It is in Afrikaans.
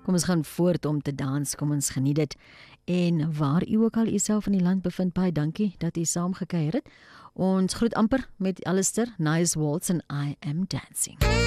Kom ons gaan voort om te dans, kom ons geniet dit. En waar u ook al u self in die land bevind, baie dankie dat u saam gekuier het. Ons groet amper met Alistair, Nice Waltz en I Am Dancing.